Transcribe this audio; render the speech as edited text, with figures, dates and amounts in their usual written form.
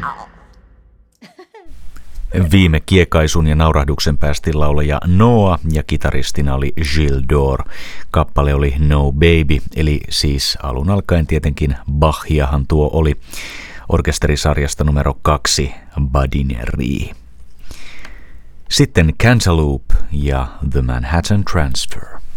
Viime kiekaisun ja naurahduksen päästi laulaja Noah ja kitaristina oli Gilles Dor. Kappale oli No Baby, eli siis alun alkaen tietenkin Bachiahan tuo oli. Orkesterisarjasta numero 2, Badinerie. Sitten Cantaloupe ja The Manhattan Transfer.